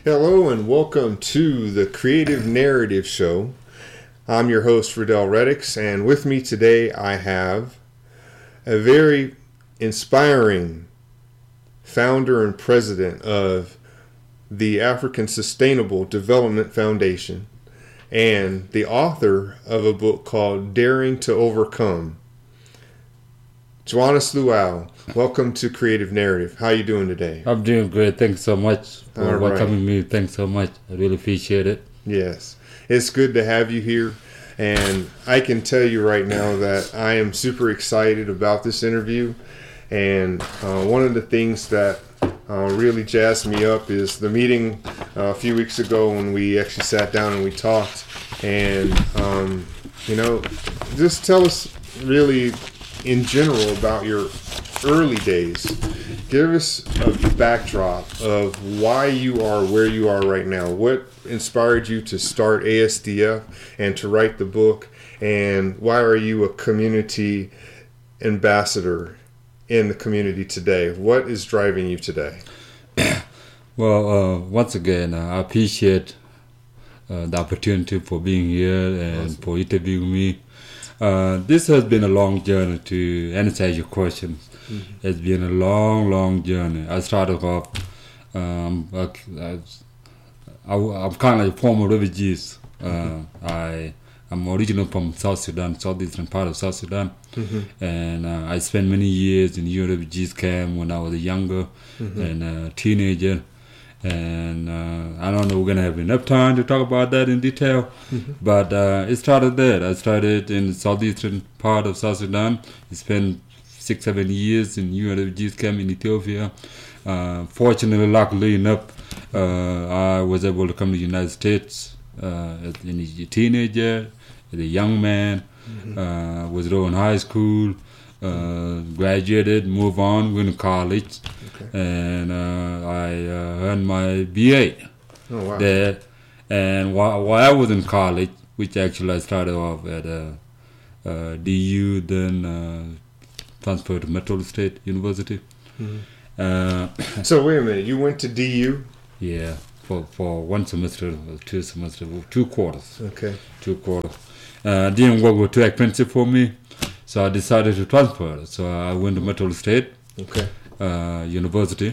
Hello and welcome to the Creative Narrative Show. I'm your host, Riddell Reddix, and with me today I have a very inspiring founder and president of the African Sustainable Development Foundation and the author of a book called Daring to Overcome. Joannes Luau, welcome to Creative Narrative. How are you doing today? I'm doing great. Thanks so much for All welcoming right. me. Thanks so much. I really appreciate it. Yes, it's good to have you here. And I can tell you right now that I am super excited about this interview. And one of the things that really jazzed me up is the meeting a few weeks ago when we actually sat down and we talked. And, just tell us really in general about your early days. Give us a backdrop of why you are where you are right now. What inspired you to start ASDF and to write the book? And why are you a community ambassador in the community today? What is driving you today? Well, once again, I appreciate the opportunity for being here and Awesome. for interviewing me. This has been a long journey to answer your questions. Mm-hmm. It's been a long journey. I started off, I'm kind of like a former refugees. I'm originally from South Sudan, southeastern part of South Sudan. Mm-hmm. And I spent many years in UN refugees camp when I was younger and a teenager. And I don't know we're going to have enough time to talk about that in detail. Mm-hmm. But it started there. I started in the southeastern part of South Sudan. I spent 6-7 years in UN refugees camp in Ethiopia. Fortunately, luckily enough, I was able to come to the United States as a teenager, as a young man, was in high school, graduated, moved on, went to college, and I earned my BA there. And while I was in college, which actually I started off at DU, then transferred to Metro State University. Mm-hmm. So wait a minute, you went to DU? Yeah, for 1 semester, 2 semesters, 2 quarters. Okay. 2 quarters. Didn't work was too expensive for me, so I decided to transfer. So I went to Metro State University,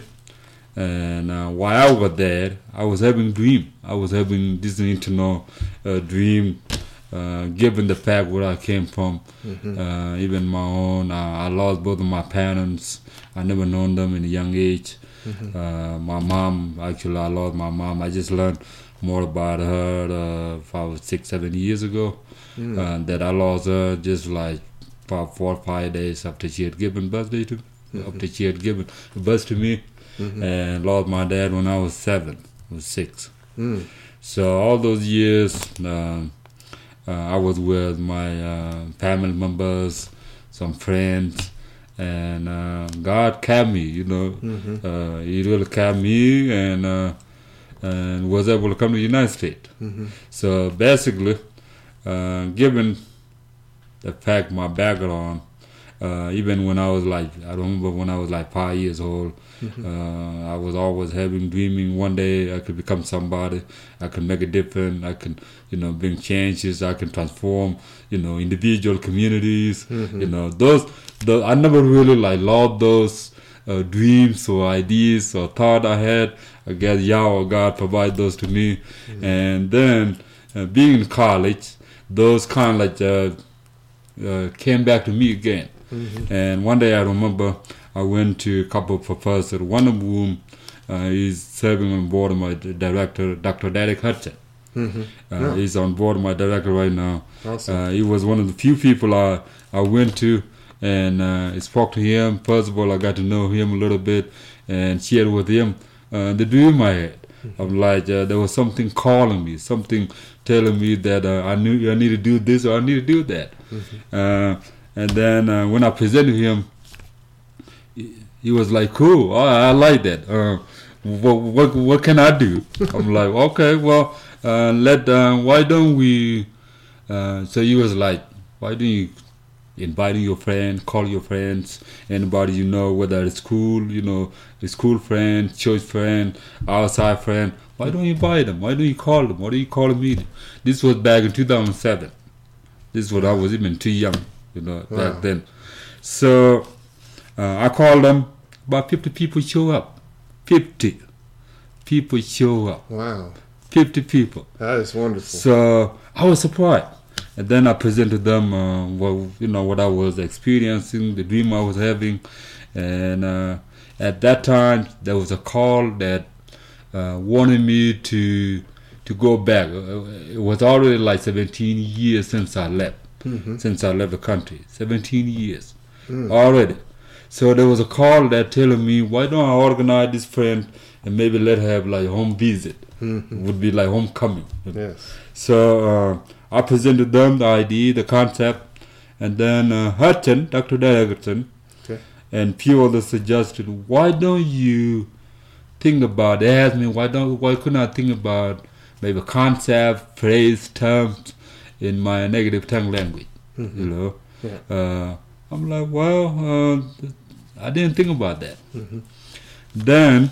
and while I was there, I was having a dream. I was having this internal dream, given the fact where I came from, even my own. I lost both of my parents. I never known them in a young age. My mom, actually, I lost my mom. I just learned more about her 6-7 years ago. That I lost her just like 4 or 5 days after she had given birth to me, and lost my dad when I was 6. So all those years, I was with my family members, some friends, and God kept me. He really kept me, and was able to come to the United States. So basically, given the fact my background, even when I was I remember when I was 5 years old, I was always dreaming one day I could become somebody, I could make a difference, I can, bring changes, I can transform, individual communities, I never really loved those dreams or ideas or thought I had. I guess Yah or God provide those to me. And then being in college, those kind of came back to me again. And one day I remember I went to a couple of professors, one of whom is serving on board of my director, Dr. Derek Hudson. He's on board of my director right now. Awesome. He was one of the few people I went to and I spoke to him. First of all, I got to know him a little bit and shared with him the dream I had. I'm there was something calling me, something telling me that I knew I need to do this or I need to do that. And then when I presented him, he was like, "Cool, I like that. What can I do?" I'm like, "Okay, well, why don't we?" So he was like, "Why don't you inviting your friend, call your friends, anybody you know, whether it's school, a school friend, church friend, outside friend. Why don't you invite them? Why don't you call them? Why don't you call a meeting? This was back in 2007. This was, I was even too young, back then. So I called them. About 50 people show up. 50 people show up. Wow. 50 people. That is wonderful. So I was surprised. And then I presented them what I was experiencing, the dream I was having. And at that time, there was a call that wanted me to go back. It was already like 17 years since I left. Since I left the country. 17 years already. So there was a call that telling me, why don't I organize this friend and maybe let her have like home visit. It would be like homecoming. Yes. So I presented them the idea, the concept, and then Hudson, Dr. Dagerton, and few others suggested, why don't you think about, they asked me, why couldn't I think about maybe concept, phrase, terms in my negative tongue language, Yeah. I'm like, well, I didn't think about that. Then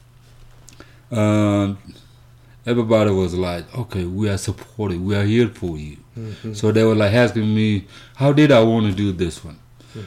everybody was like, okay, we are supported, we are here for you. So they were like asking me, how did I want to do this one?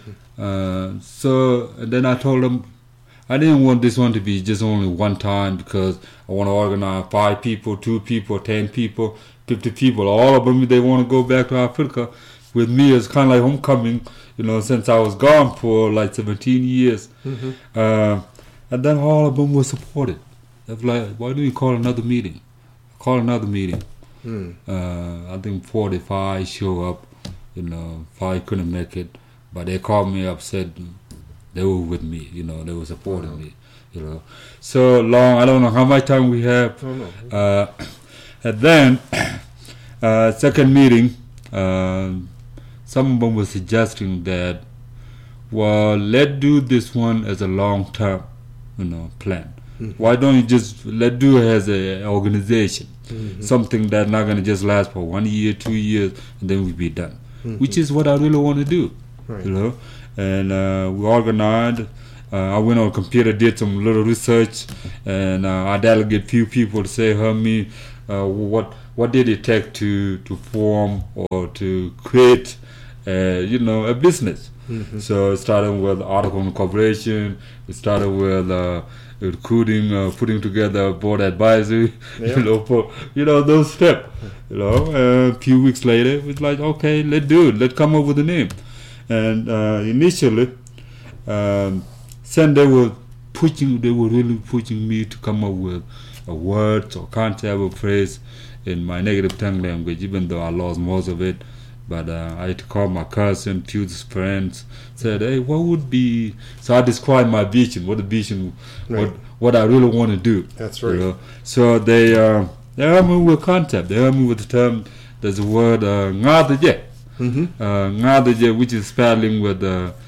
So and then I told them, I didn't want this one to be just only one time, because I want to organize 5 people, 2 people, 10 people, 50 people. All of them, they want to go back to Africa with me. It's kind of like homecoming, since I was gone for like 17 years. And then all of them were supported. They were like, why don't you call another meeting? Call another meeting. I think 45 show up, 5 couldn't make it. But they called me up, said they were with me, they were supporting me, So long, I don't know how much time we have. And then, second meeting, some of them were suggesting that, well, let's do this one as a long-term, plan. Why don't you just let's do it as an organization, something that's not going to just last for 1 year, 2 years, and then we'll be done, which is what I really want to do, And we organized. I went on computer, did some little research, and I delegated few people to say, help me, what did it take to form or to create, a business. So it started with article incorporation. It started with recruiting, putting together a board advisory, those steps. A few weeks later, it was like, okay, let's do it. Let's come up with a name. And initially, they were really pushing me to come up with a word or concept or phrase in my negative tongue language, even though I lost most of it. But I had to call my cousin, few friends, said, hey, what would be... So I described my vision, what the vision, what I really want to do. That's right. So they helped me with concept. They helped me with the term, there's a word, ngadaje. Ngadaje, which is spelling with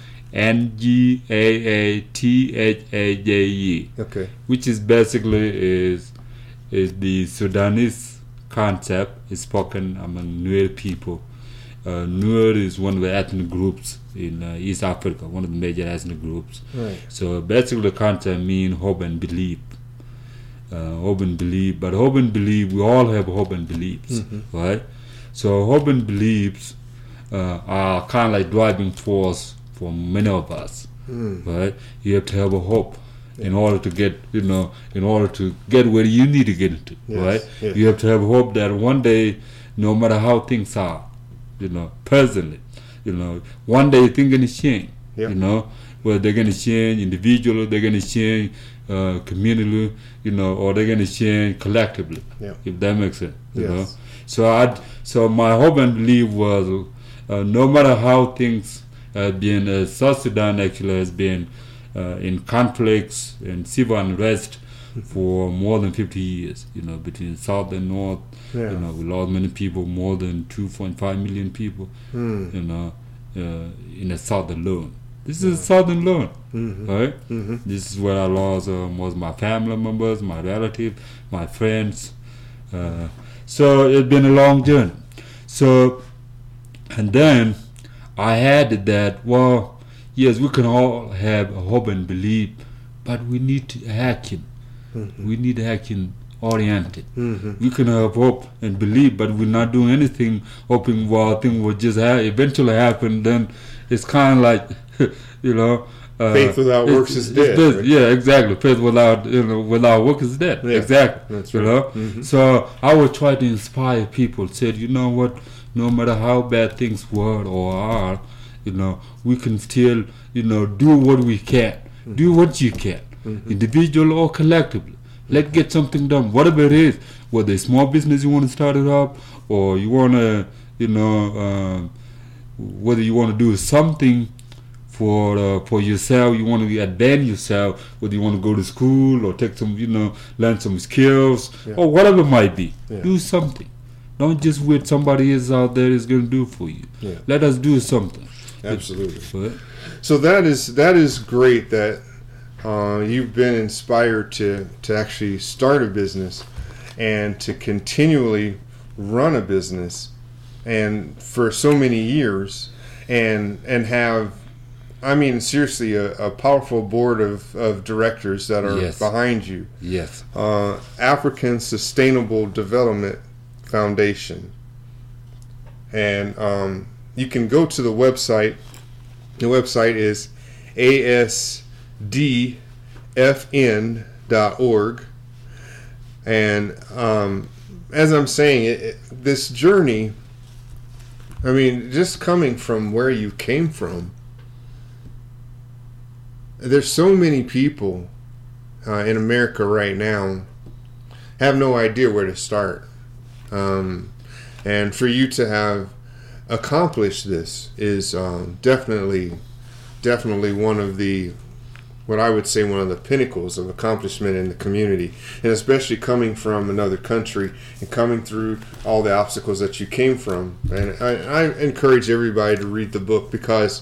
Ngaatathaje. Okay. Which is basically is the Sudanese concept is spoken among Nuer people. Nuer is one of the ethnic groups in East Africa, one of the major ethnic groups. Right. So basically the concept means hope and belief. Hope and belief, but hope and belief, we all have hope and beliefs, right? So hope and beliefs are kind of like driving force for many of us, right? You have to have a hope in order to get, in order to get where you need to get into, right? Yes. You have to have hope that one day, no matter how things are, personally, one day things going to change, where they're going to change individually, they're going to change communally, or they're going to change collectively, if that makes sense, you know. So my hope and belief was, no matter how things have been, South Sudan actually has been in conflicts and civil unrest for more than 50 years, between South and North. We lost many people, more than 2.5 million people, in the South alone. This is South alone, right? This is where I lost most of my family members, my relatives, my friends. So it's been a long journey. So, and then I added that, well, yes, we can all have hope and belief, but we need to action. We need action oriented. We can have hope and believe, but we're not doing anything, hoping, well, thing will just eventually happen. Then it's kind of like, faith without works is dead. Right? Yeah, exactly. Faith without work is dead. Yeah, exactly. That's right. So I would try to inspire people. Said, you know what? No matter how bad things were or are, we can still, do what we can. Do what you can, individual or collectively. Let's get something done, whatever it is. Whether it's small business you want to start it up, or you want to, whether you want to do something for yourself, you want to advance yourself, whether you want to go to school or take some, learn some skills, or whatever it might be. Yeah. Do something. Don't just wait somebody else out there is going to do for you. Yeah. Let us do something. Absolutely. So that is great that you've been inspired to actually start a business and to continually run a business, and for so many years, and have, I mean, seriously, a powerful board of directors that are behind you. Yes. African Sustainable Development Foundation. And you can go to the website. The website is asdfn.org. And as I'm saying, this journey, I mean, just coming from where you came from, there's so many people in America right now have no idea where to start. And for you to have accomplished this is definitely one of the, what I would say, one of the pinnacles of accomplishment in the community, and especially coming from another country and coming through all the obstacles that you came from. And I encourage everybody to read the book, because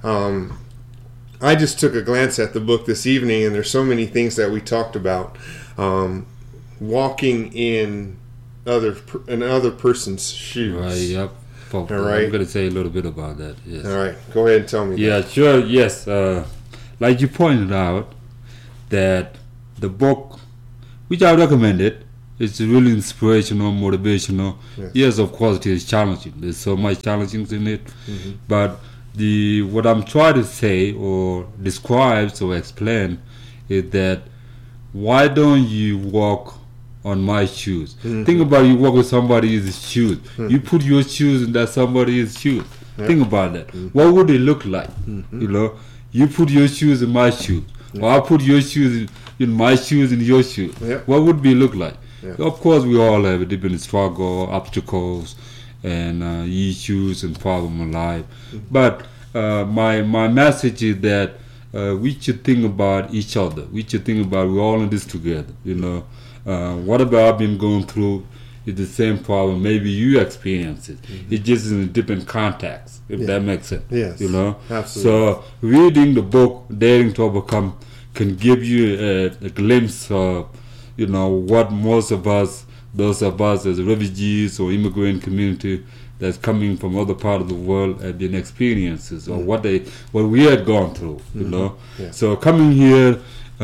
I just took a glance at the book this evening, and there's so many things that we talked about. Walking in another person's shoes. Right. Yep. All right. I'm going to say a little bit about that. Yes. All right. Go ahead and tell me. Yeah. That. Sure. Yes. Like you pointed out, that the book, which I recommended, it's really inspirational, motivational. Yes, of course, it is challenging. There's so much challenges in it, but what I'm trying to say or describe or explain is that, why don't you walk on my shoes? Think about it, you walk with somebody else's shoes. You put your shoes in that somebody else's shoes. Think about that. What would it look like? You put your shoes in my shoes, or I put your shoes in my shoes and your shoes. What would it look like? Of course, we all have a different struggle, obstacles, and issues and problems in life. But my message is that we should think about each other. We should think about we're all in this together. Whatever I've been going through is the same problem. Maybe you experience it. It's just in a different context, if that makes sense. Yes. Absolutely. So reading the book Daring to Overcome can give you a glimpse of what most of us, those of us as refugees or immigrant community that's coming from other part of the world, have been experiences, or what we had gone through. So coming here,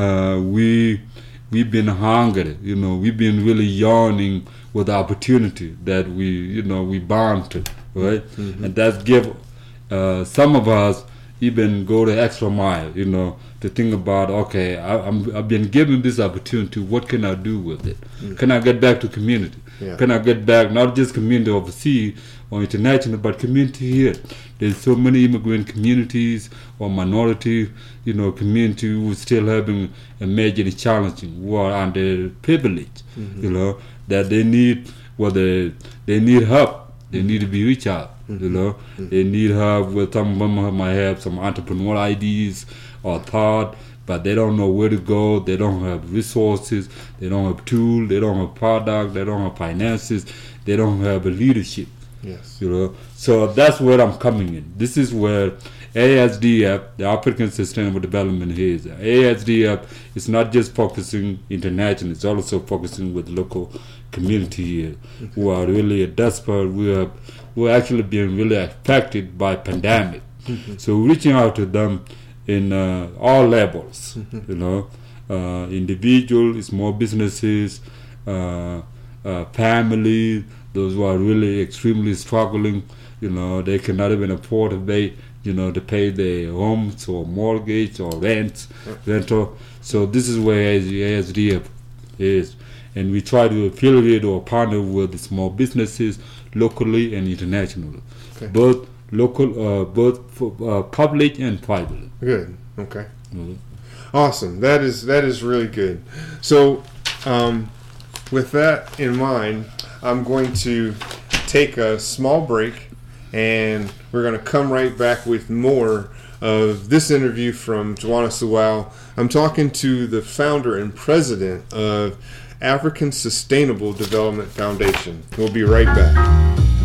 we've been hungry. We've been really yearning with the opportunity that we bound to, right? And that's give some of us even go the extra mile, to think about, okay, I've been given this opportunity. What can I do with it? Can I get back to community? Can I get back, not just community overseas or international, but community here? There's so many immigrant communities or minority, community who still having a major challenging, who are underprivileged, that they need, they need help. They need to be reached out, They need help with, some of them might have some entrepreneurial ideas or thought, but they don't know where to go. They don't have resources. They don't have tools. They don't have product. They don't have finances. They don't have a leadership. Yes. So that's where I'm coming in. This is where ASDF, the African Sustainable Development Agency. ASDF is not just focusing international; it's also focusing with local community here, who are really desperate. We're actually being really affected by pandemic. So reaching out to them in all levels, individual, small businesses, families, those who are really extremely struggling. They cannot even afford to pay their homes or mortgage or rental. So this is where ASDF is. And we try to affiliate or partner with small businesses locally and internationally. Okay. Both local, both public and private. Good. Okay. Awesome. That is really good. So, with that in mind, I'm going to take a small break, and we're going to come right back with more of this interview from Juana Sewell. I'm talking to the founder and president of African Sustainable Development Foundation. We'll be right back.